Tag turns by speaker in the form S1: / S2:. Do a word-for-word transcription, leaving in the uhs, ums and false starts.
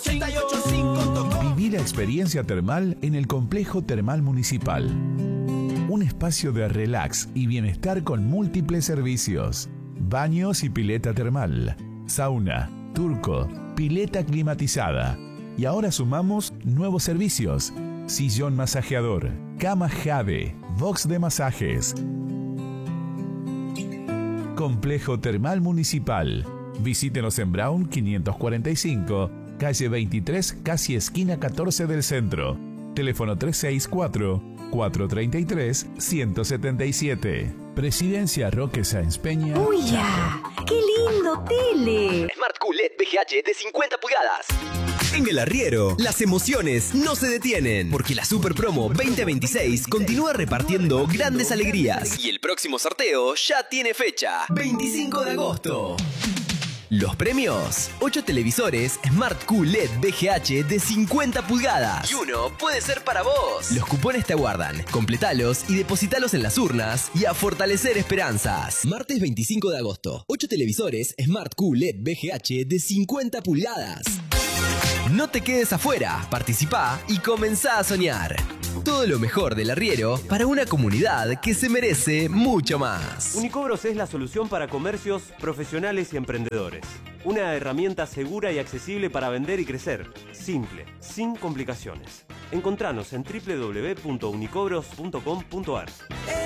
S1: ochenta y ocho cinco.
S2: Viví la experiencia termal en el Complejo Termal Municipal. Un espacio de relax y bienestar con múltiples servicios. Baños y pileta termal, sauna, turco, pileta climatizada. Y ahora sumamos nuevos servicios. Sillón masajeador, cama Jade, box de masajes. Complejo Termal Municipal. Visítenos en Brown quinientos cuarenta y cinco, calle veintitrés, casi esquina catorce del centro. Teléfono tres seis cuatro, cuatro tres tres, uno siete siete. Presidencia Roque Sáenz Peña.
S3: ¡Uy, ya! ¡Qué lindo tele!
S4: Smart Q L E D V G H de cincuenta pulgadas. En El Arriero, las emociones no se detienen, porque la Super Promo veinte veintiséis continúa repartiendo grandes alegrías. Y el próximo sorteo ya tiene fecha, veinticinco de agosto. Los premios: ocho televisores Smart Q L E D V G H de cincuenta pulgadas. Y uno puede ser para vos. Los cupones te aguardan. Completalos y depositalos en las urnas y a fortalecer esperanzas. Martes veinticinco de agosto. ocho televisores Smart Q L E D V G H de cincuenta pulgadas. No te quedes afuera, participá y comenzá a soñar. Todo lo mejor del arriero para una comunidad que se merece mucho más.
S5: Unicobros es la solución para comercios, profesionales y emprendedores. Una herramienta segura y accesible para vender y crecer. Simple, sin complicaciones. Encontranos en doble u doble u doble u punto unicobros punto com punto a r.